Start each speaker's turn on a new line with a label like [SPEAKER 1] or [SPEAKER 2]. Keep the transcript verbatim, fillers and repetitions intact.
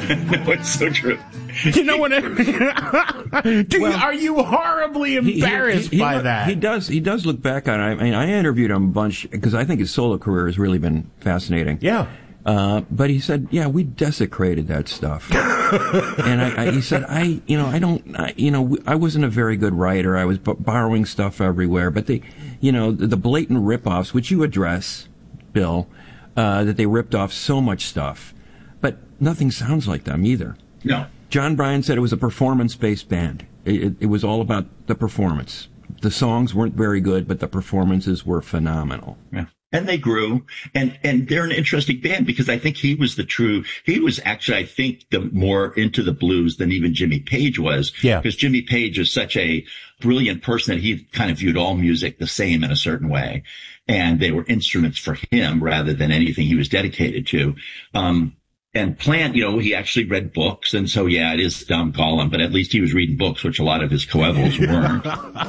[SPEAKER 1] No, it's so true.
[SPEAKER 2] You know what? Do
[SPEAKER 3] Well,
[SPEAKER 2] you, are you horribly embarrassed
[SPEAKER 3] he, he, he,
[SPEAKER 2] by
[SPEAKER 3] he,
[SPEAKER 2] that?
[SPEAKER 3] He does. He does look back on it. I mean, I interviewed him a bunch because I think his solo career has really been fascinating.
[SPEAKER 2] Yeah.
[SPEAKER 3] Uh, but he said, yeah, we desecrated that stuff. And I, I, he said, I, you know, I don't, I, you know, I wasn't a very good writer. I was b- borrowing stuff everywhere. But they, you know, the, the blatant rip-offs, which you address, Bill, uh, that they ripped off so much stuff. But nothing sounds like them either.
[SPEAKER 1] No.
[SPEAKER 3] John Bryan said it was a performance-based band. It, it, it was all about the performance. The songs weren't very good, but the performances were phenomenal.
[SPEAKER 1] Yeah. And they grew, and, and they're an interesting band because I think he was the true, he was actually, I think, the more into the blues than even Jimmy Page was.
[SPEAKER 2] Yeah.
[SPEAKER 1] Because Jimmy Page is such a brilliant person that he kind of viewed all music the same in a certain way. And they were instruments for him rather than anything he was dedicated to. Um, And Plant, you know, he actually read books. And so, yeah, it is dumb call him, but at least he was reading books, which a lot of his coevals weren't.